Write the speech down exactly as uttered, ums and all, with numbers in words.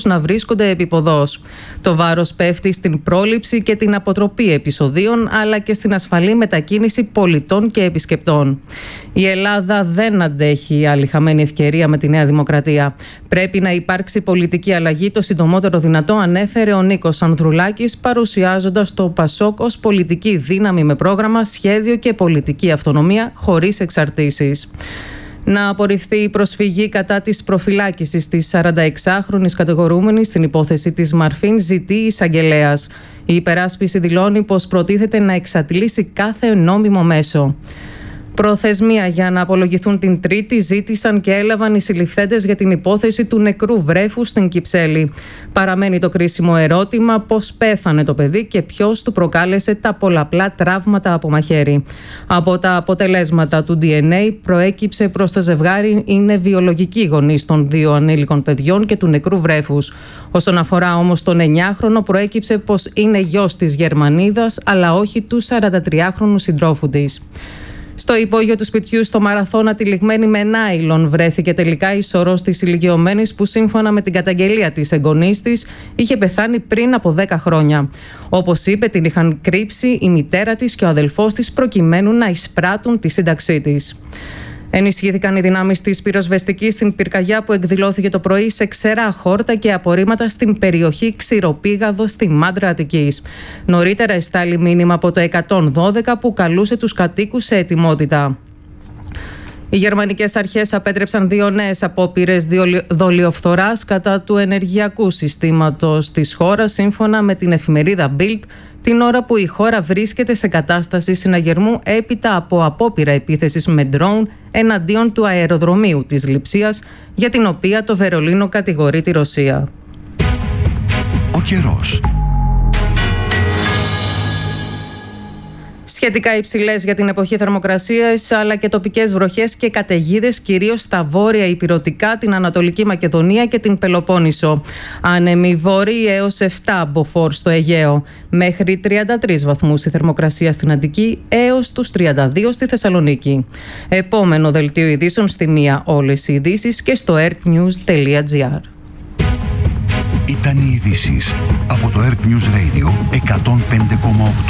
να βρίσκονται επίποδος. Το βάρος πέφτει στην πρόληψη και την αποτροπή επεισοδίων, αλλά και στην ασφαλή μετακίνηση πολιτών και επισκεπτών. Η Ελλάδα δεν αντέχει άλλη χαμένη ευκαιρία με τη Νέα Δημοκρατία. Πρέπει να υπάρξει πολιτική αλλαγή το συντομότερο δυνατό, ανέφερε ο Νίκος Ανδρουλάκης, παρουσιάζοντας το ΠΑΣΟΚ ως πολιτική δύναμη με πρόγραμμα, σχέδιο και πολιτική αυτονομία χωρίς εξαρτήσεις. Να απορριφθεί η προσφυγή κατά της προφυλάκησης της σαρανταεξάχρονης κατηγορούμενης στην υπόθεση της Μαρφίν, ζητεί η εισαγγελέας. Η υπεράσπιση δηλώνει πως προτίθεται να εξαντλήσει κάθε νόμιμο μέσο. Προθεσμία για να απολογηθούν την Τρίτη ζήτησαν και έλαβαν οι συλληφθέντες για την υπόθεση του νεκρού βρέφου στην Κυψέλη. Παραμένει το κρίσιμο ερώτημα πώς πέθανε το παιδί και ποιος του προκάλεσε τα πολλαπλά τραύματα από μαχαίρι. Από τα αποτελέσματα του ντι εν έι προέκυψε προς το ζευγάρι είναι βιολογικοί γονείς των δύο ανήλικων παιδιών και του νεκρού βρέφους. Όσον αφορά όμως τον εννιάχρονο, προέκυψε πως είναι γιος της Γερμανίδας, αλλά όχι του σαραντατριάχρονου συντρόφου της. Στο υπόγειο του σπιτιού στο Μαραθώνα, τυλιγμένη με νάιλον, βρέθηκε τελικά η σωρός της ηλικιωμένης που, σύμφωνα με την καταγγελία της εγγονής της, είχε πεθάνει πριν από δέκα χρόνια. Όπως είπε, την είχαν κρύψει η μητέρα της και ο αδελφός της προκειμένου να εισπράττουν τη σύνταξή της. Ενισχύθηκαν οι δυνάμεις της πυροσβεστικής στην πυρκαγιά που εκδηλώθηκε το πρωί σε ξερά χόρτα και απορρίμματα στην περιοχή Ξηροπήγαδο στη Μάντρα Αττικής. Νωρίτερα εστάλει μήνυμα από το εκατόν δώδεκα που καλούσε τους κατοίκους σε ετοιμότητα. Οι γερμανικές αρχές απέτρεψαν δύο νέες απόπειρες δολιοφθοράς κατά του ενεργειακού συστήματος της χώρας, σύμφωνα με την εφημερίδα Bild, την ώρα που η χώρα βρίσκεται σε κατάσταση συναγερμού έπειτα από απόπειρα επίθεσης με ντρόουν εναντίον του αεροδρομίου της Λειψίας, για την οποία το Βερολίνο κατηγορεί τη Ρωσία. Ο καιρός. Σχετικά υψηλές για την εποχή θερμοκρασίας, αλλά και τοπικές βροχές και καταιγίδες, κυρίως στα βόρεια ηπειρωτικά, την Ανατολική Μακεδονία και την Πελοπόννησο. Άνεμοι βόρειοι έως επτά μποφόρ στο Αιγαίο. Μέχρι τριάντα τρεις βαθμούς η θερμοκρασία στην Αττική, έως τους τριάντα δύο στη Θεσσαλονίκη. Επόμενο δελτίο ειδήσεων στη μία όλες οι ειδήσεις και στο earthnews τελεία gr. Ήταν οι ειδήσεις από το Earth News Radio εκατόν πέντε κόμμα οκτώ.